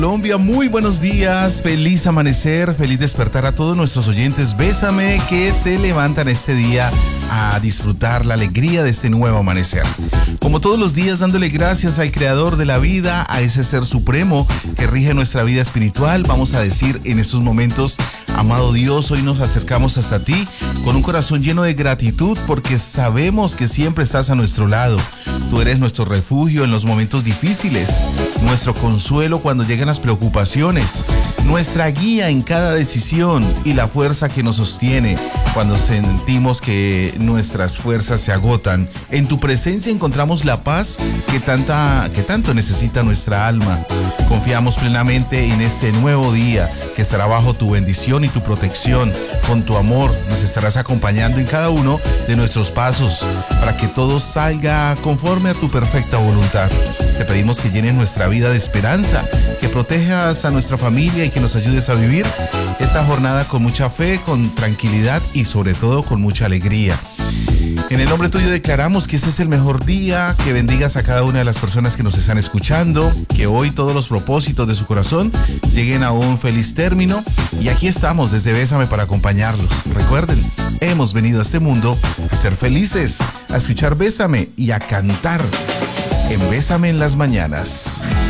Colombia, muy buenos días, feliz amanecer, feliz despertar a todos nuestros oyentes. Bésame que se levantan este día a disfrutar la alegría de este nuevo amanecer. Como todos los días, dándole gracias al creador de la vida, a ese ser supremo que rige nuestra vida espiritual. Vamos a decir en estos momentos: amado Dios, hoy nos acercamos hasta ti con un corazón lleno de gratitud porque sabemos que siempre estás a nuestro lado. Tú eres nuestro refugio en los momentos difíciles, nuestro consuelo cuando llegan las preocupaciones, nuestra guía en cada decisión y la fuerza que nos sostiene cuando sentimos que nuestras fuerzas se agotan. En tu presencia encontramos la paz que tanto necesita nuestra alma. Confiamos plenamente en este nuevo día que estará bajo tu bendición y tu protección. Con tu amor nos estarás acompañando en cada uno de nuestros pasos para que todo salga conforme a tu perfecta voluntad. Te pedimos que llenes nuestra vida de esperanza, que protejas a nuestra familia y que nos ayudes a vivir esta jornada con mucha fe, con tranquilidad y sobre todo con mucha alegría. En el nombre tuyo declaramos que este es el mejor día, que bendigas a cada una de las personas que nos están escuchando, que hoy todos los propósitos de su corazón lleguen a un feliz término, y aquí estamos desde Bésame para acompañarlos. Recuerden, hemos venido a este mundo a ser felices, a escuchar Bésame y a cantar en Bésame en las mañanas.